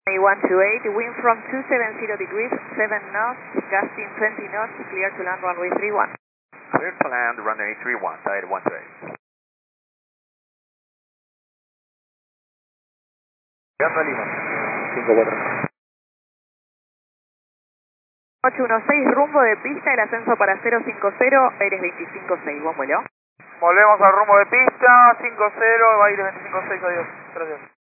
A128, wind from 270 degrees, 7 knots, gusting 20 knots, clear to land runway 31. Clear to land runway 31, side 128. Llegando a Lima, 54. 816, rumbo de pista, el ascenso para 050, aires 256, buen vuelo. Volvemos al rumbo de pista, 50, aire 256, adiós. Gracias.